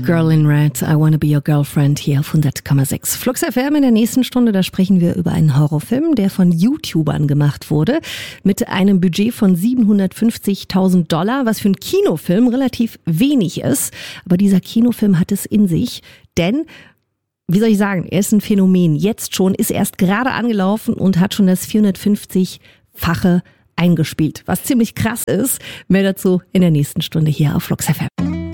Girl in Red, I Wanna Be Your Girlfriend hier auf 100,6. Flux FM in der nächsten Stunde, da sprechen wir über einen Horrorfilm, der von YouTubern gemacht wurde, mit einem Budget von $750.000, was für einen Kinofilm relativ wenig ist. Aber dieser Kinofilm hat es in sich, denn wie soll ich sagen, er ist ein Phänomen. Jetzt schon, ist erst gerade angelaufen und hat schon das 450-fache eingespielt, was ziemlich krass ist. Mehr dazu in der nächsten Stunde hier auf Flux FM.